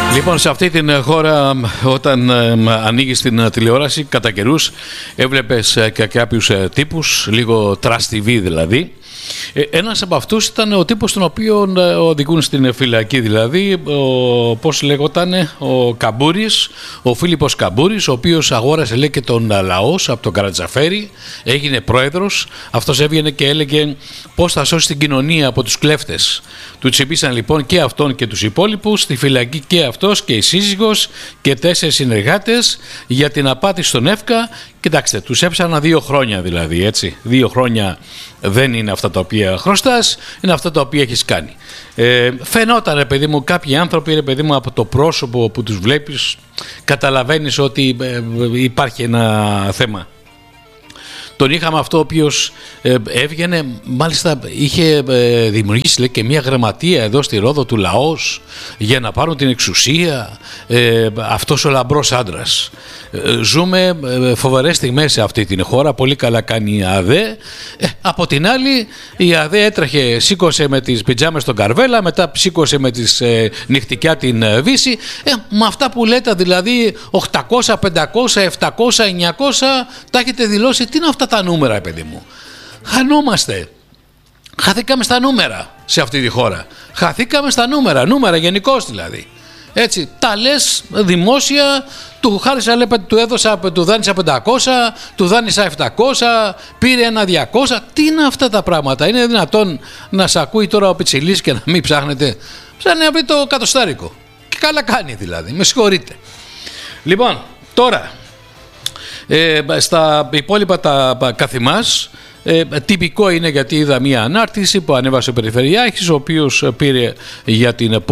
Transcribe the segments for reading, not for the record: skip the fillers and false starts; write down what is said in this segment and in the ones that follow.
Λοιπόν, σε αυτή την χώρα, όταν ανοίγεις την τηλεόραση, κατά καιρούς έβλεπες και κάποιους τύπους, λίγο Trust TV δηλαδή. Ένας από αυτούς ήταν ο τύπος τον οποίο οδηγούν στην φυλακή, δηλαδή πώς λέγονταν, ο Καμπούρης, ο Φίλιππος Καμπούρης, ο οποίος αγόρασε, λέει, και τον Λαός από τον Καρατζαφέρη, έγινε πρόεδρος. Αυτός έβγαινε και έλεγε πώς θα σώσει την κοινωνία από τους κλέφτες. Του τσιμπήσαν λοιπόν και αυτόν και τους υπόλοιπους, στη φυλακή και αυτός και η σύζυγος και 4 συνεργάτες για την απάτη στον ΕΦΚΑ. Κοιτάξτε, τους έψανα 2 χρόνια δηλαδή, έτσι. 2 χρόνια δεν είναι αυτά τα οποία χρωστάς, είναι αυτά τα οποία έχεις κάνει. Φαινόταν, ρε παιδί μου, κάποιοι άνθρωποι, ρε παιδί μου, από το πρόσωπο που τους βλέπεις, καταλαβαίνεις ότι υπάρχει ένα θέμα. Τον είχαμε αυτό ο οποίος έβγαινε, μάλιστα είχε δημιουργήσει, λέει, και μια γραμματεία εδώ στη Ρόδο του Λαός για να πάρουν την εξουσία, αυτός ο λαμπρός άντρας. Ζούμε φοβερές στιγμές σε αυτή την χώρα, πολύ καλά κάνει η ΑΔΕ. Από την άλλη η ΑΔΕ έτρεχε, σήκωσε με τις πιτζάμες στον Καρβέλα, μετά σήκωσε με τις νυχτικιά την Βύση. Με αυτά που λέτε δηλαδή 800, 500, 700, 900 τα έχετε δηλώσει. Τι είναι αυτά τα νούμερα, παιδί μου? Χανόμαστε. Χαθήκαμε στα νούμερα σε αυτή τη χώρα. Χαθήκαμε στα νούμερα γενικώς δηλαδή. Έτσι, τα λες δημόσια, του χάρισα, λέει, του έδωσα, του δάνεισα 500, του δάνεισα 700, πήρε ένα 200. Τι είναι αυτά τα πράγματα? Είναι δυνατόν να σε ακούει τώρα ο Πιτσιλής και να μην ψάχνετε? Ψάχνει να βρει το κατοστάρικο. Και καλά κάνει δηλαδή, με συγχωρείτε. Λοιπόν, τώρα στα υπόλοιπα τα καθημάς, τυπικό είναι, γιατί είδα μία ανάρτηση που ανέβασε ο Περιφερειάρχης, ο οποίος πήρε για την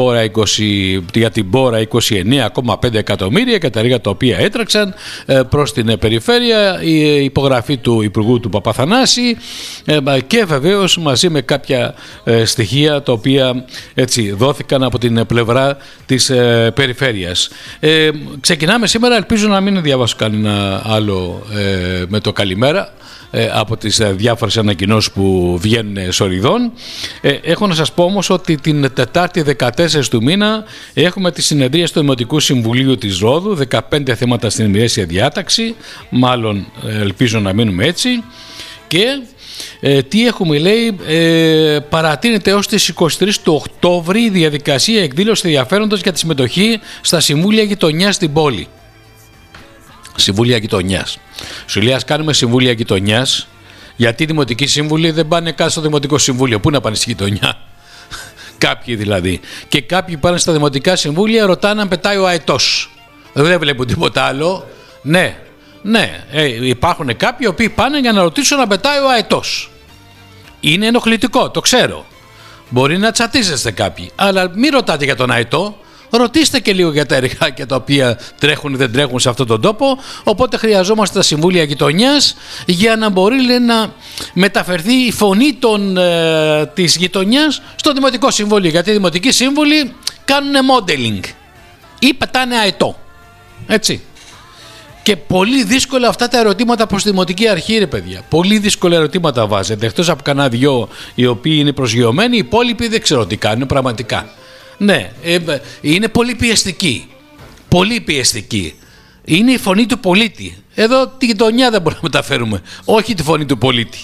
Πόρα 29,5 εκατομμύρια και τα έργα τα οποία έτρεξαν προς την περιφέρεια, η υπογραφή του Υπουργού του Παπαθανάση και βεβαίως μαζί με κάποια στοιχεία τα οποία έτσι δόθηκαν από την πλευρά της περιφέρειας. Ξεκινάμε σήμερα, ελπίζω να μην διαβάσω κανένα άλλο με το καλημέρα από τις διάφορες ανακοινώσεις που βγαίνουν σοριδών. Έχω να σας πω όμως ότι την Τετάρτη 14 του μήνα έχουμε τη συνεδρία του Δημοτικού Συμβουλίου της Ρόδου, 15 θέματα στην ημερήσια διάταξη, μάλλον ελπίζω να μείνουμε έτσι. Και τι έχουμε, λέει, παρατείνεται έως τις 23 του Οκτώβρη η διαδικασία εκδήλωσης ενδιαφέροντος για τη συμμετοχή στα Συμβούλια Γειτονιάς στην πόλη. Συμβούλια Γειτονιάς. Σου λέει, ας κάνουμε Συμβούλια Γειτονιάς, γιατί οι δημοτικοί σύμβουλοι δεν πάνε καν στο Δημοτικό Συμβούλιο. Πού να πάνε στη γειτονιά? Κάποιοι δηλαδή. Και κάποιοι πάνε στα Δημοτικά Συμβούλια, ρωτάνε αν πετάει ο αετός. Δεν βλέπουν τίποτα άλλο. Ναι, υπάρχουν κάποιοι οι οποίοι πάνε για να ρωτήσουν αν πετάει ο αετός. Είναι ενοχλητικό, το ξέρω. Μπορεί να τσατίζεστε κάποιοι, αλλά μην ρωτάτε για τον αετό. Ρωτήστε και λίγο για τα εργάκια τα οποία τρέχουν ή δεν τρέχουν σε αυτόν τον τόπο. Οπότε χρειαζόμαστε τα Συμβούλια Γειτονιάς για να μπορεί, λέει, να μεταφερθεί η φωνή της γειτονιάς στο Δημοτικό Συμβούλιο. Γιατί οι Δημοτικοί Σύμβουλοι κάνουν modeling ή πετάνε αετό. Έτσι. Και πολύ δύσκολα αυτά τα ερωτήματα προς τη Δημοτική Αρχή, ρε παιδιά. Πολύ δύσκολα ερωτήματα βάζετε. Εκτός από κανένα δυο οι οποίοι είναι προσγειωμένοι, οι υπόλοιποι δεν ξέρω τι κάνουν πραγματικά. Ναι, είναι πολύ πιεστική. Πολύ πιεστική. Είναι η φωνή του πολίτη. Εδώ τη γειτονιά δεν μπορούμε να μεταφέρουμε. Όχι τη φωνή του πολίτη.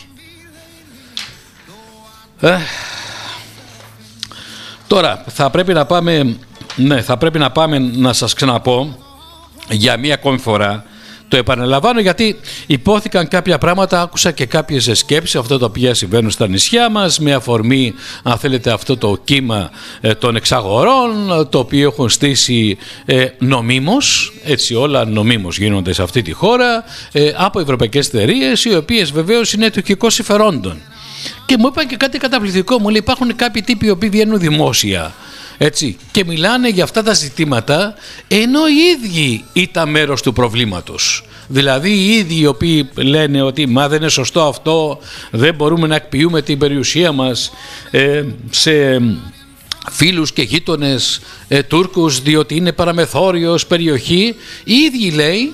Τώρα θα πρέπει να πάμε. Ναι, θα πρέπει να πάμε να σας ξαναπώ για μία ακόμη φορά. Το επαναλαμβάνω γιατί υπόθηκαν κάποια πράγματα, άκουσα και κάποιες σκέψεις, αυτά τα οποία συμβαίνουν στα νησιά μας, με αφορμή, αν θέλετε, αυτό το κύμα των εξαγορών, το οποίο έχουν στήσει νομίμως, έτσι όλα νομίμως γίνονται σε αυτή τη χώρα, από ευρωπαϊκές εταιρείες, οι οποίες βεβαίως είναι τουρκικών συμφερόντων. Και μου είπαν και κάτι καταπληκτικό, μου λέει, υπάρχουν κάποιοι τύποι οι οποίοι βγαίνουν δημόσια, έτσι, και μιλάνε για αυτά τα ζητήματα, ενώ οι ίδιοι ήταν μέρος του προβλήματος. Δηλαδή οι ίδιοι οι οποίοι λένε ότι μα δεν είναι σωστό αυτό, δεν μπορούμε να εκποιούμε την περιουσία μας σε φίλους και γείτονες Τούρκους διότι είναι παραμεθόριος περιοχή. Οι ίδιοι, λέει,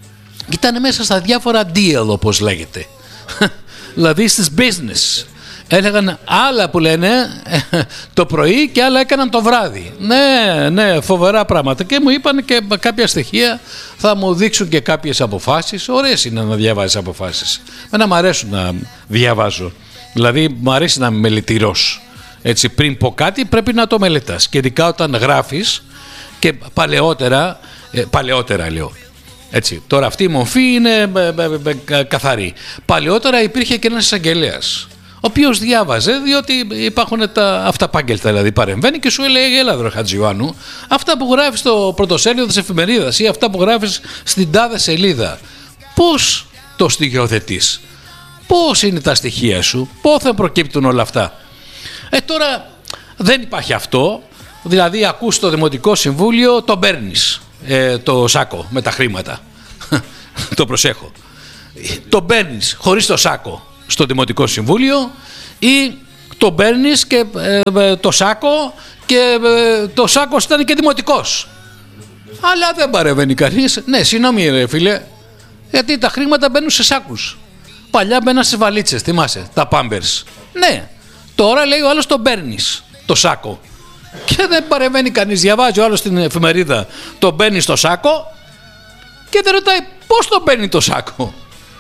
ήταν μέσα στα διάφορα deal, όπως λέγεται. Δηλαδή στις business. Έλεγαν άλλα που λένε το πρωί και άλλα έκαναν το βράδυ. Ναι, φοβερά πράγματα. Και μου είπαν και κάποια στοιχεία, θα μου δείξουν και κάποιες αποφάσεις. Ωραίες είναι να διαβάζεις αποφάσεις. Εμένα μου αρέσουν να διαβάζω. Δηλαδή μου αρέσει να είμαι μελετηρός. Έτσι, πριν πω κάτι πρέπει να το μελετάς. Και ειδικά όταν γράφεις και παλαιότερα λέω. Έτσι, τώρα αυτή η μορφή είναι καθαρή. Παλαιότερα υπήρχε και ένας εισαγγελέας, ο οποίος διάβαζε, διότι υπάρχουν τα αυταπάγγελτα, δηλαδή παρεμβαίνει και σου έλεγε: έλα δρε Χατζιωάννου, αυτά που γράφεις στο πρωτοσέλιδο της εφημερίδας ή αυτά που γράφεις στην τάδε σελίδα, πώς το στοιχειοθετείς, πώς είναι τα στοιχεία σου, πώς θα προκύπτουν όλα αυτά. Τώρα δεν υπάρχει αυτό, δηλαδή ακούς το Δημοτικό Συμβούλιο, το παίρνεις το σάκο με τα χρήματα. Το προσέχω. Το παίρνεις χωρίς το σάκο στο Δημοτικό Συμβούλιο ή το παίρνεις και το σάκο και το σάκος ήταν και δημοτικός. Αλλά δεν παρεμβαίνει κανείς. Ναι, συγγνώμη ρε φίλε, γιατί τα χρήματα μπαίνουν σε σάκους. Παλιά μπαίναν σε βαλίτσες, θυμάσαι, τα Pampers. Ναι, τώρα λέει ο άλλος το παίρνεις το σάκο και δεν παρεμβαίνει κανείς. Διαβάζει ο άλλος στην εφημερίδα, το μπαίνει στο σάκο και δεν ρωτάει πώς το μπαίνει το σάκο.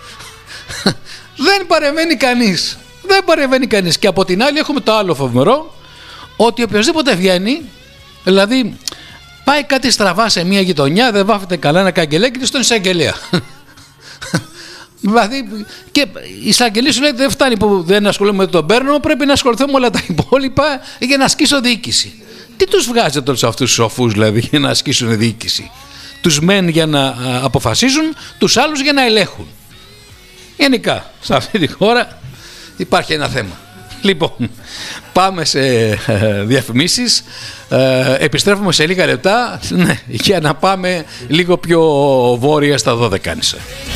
Δεν παρεμβαίνει κανείς. Δεν παρεμβαίνει κανείς. Και από την άλλη έχουμε το άλλο φοβερό, ότι οποιοδήποτε βγαίνει, δηλαδή πάει κάτι στραβά σε μια γειτονιά, δεν βάφεται καλά ένα καγκελέκι στον εισαγγελέα. Δηλαδή, και η εισαγγελία σου λέει: δεν φτάνει που δεν ασχολούμαι με τον παίρνω, πρέπει να ασχοληθώ με όλα τα υπόλοιπα για να ασκήσω διοίκηση. Τι τους βγάζετε όλους αυτούς τους σοφούς, δηλαδή, για να ασκήσουν διοίκηση? Τους μεν για να αποφασίζουν, τους άλλους για να ελέγχουν. Γενικά, σε αυτή τη χώρα υπάρχει ένα θέμα. Λοιπόν, πάμε σε διαφημίσεις. Επιστρέφουμε σε λίγα λεπτά, για να πάμε λίγο πιο βόρεια στα Δωδεκάνησα.